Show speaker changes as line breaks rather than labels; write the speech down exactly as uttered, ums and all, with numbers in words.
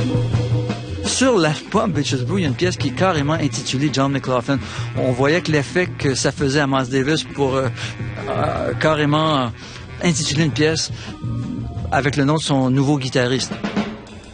Sur l'album Bitches Brew, il y a une pièce qui est carrément intitulée John McLaughlin. On voyait que l'effet que ça faisait à Miles Davis pour euh, euh, carrément euh, intituler une pièce avec le nom de son nouveau guitariste.